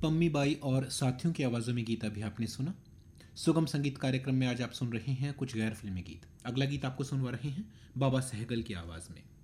Pammi by और साथियों की आवाज़ों में गीत अभी आपने सुना। सुगम संगीत कार्यक्रम में आज आप सुन रहे हैं कुछ गैर फिल्मी गीत। अगला गीत आपको सुनवा रहे हैं बाबा सहगल की आवाज़ में।